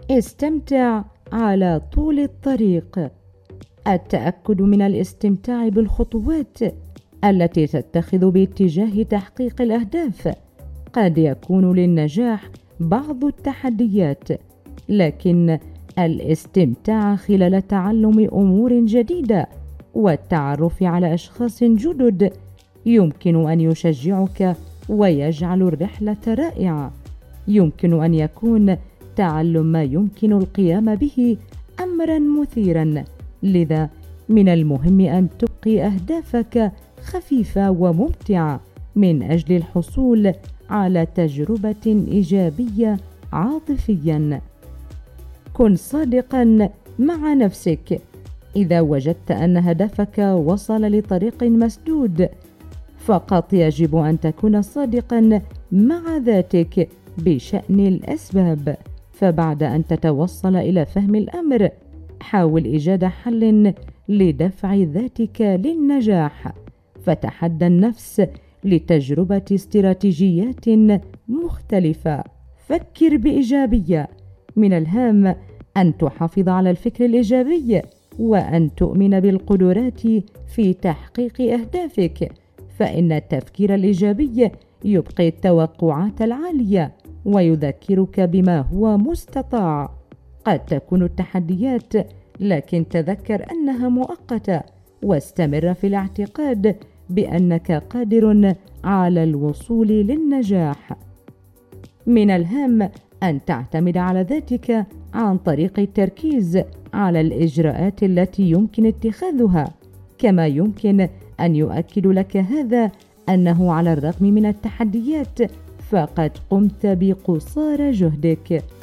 استمتع على طول الطريق. التأكد من الاستمتاع بالخطوات التي تتخذ باتجاه تحقيق الأهداف. قد يكون للنجاح بعض التحديات، لكن الاستمتاع خلال تعلم أمور جديدة والتعرف على أشخاص جدد يمكن أن يشجعك ويجعل الرحلة رائعة. يمكن أن يكون تعلم ما يمكن القيام به أمرا مثيرا، لذا من المهم أن تبقي أهدافك خفيفة وممتعة من أجل الحصول على تجربة إيجابية عاطفيا. كن صادقا مع نفسك. إذا وجدت أن هدفك وصل لطريق مسدود، فقط يجب أن تكون صادقا مع ذاتك بشأن الأسباب. فبعد أن تتوصل إلى فهم الأمر، حاول إيجاد حل لدفع ذاتك للنجاح. فتحدى النفس لتجربة استراتيجيات مختلفة. فكر بإيجابية. من الهام أن تحافظ على الفكر الإيجابي وأن تؤمن بالقدرات في تحقيق أهدافك، فإن التفكير الإيجابي يبقي التوقعات العالية ويذكرك بما هو مستطاع. قد تكون التحديات، لكن تذكر أنها مؤقتة، واستمر في الاعتقاد بأنك قادر على الوصول للنجاح. من الهام أن تعتمد على ذاتك عن طريق التركيز على الإجراءات التي يمكن اتخاذها. كما يمكن أن يؤكد لك هذا أنه على الرغم من التحديات فقد قمت بقصارى جهدك.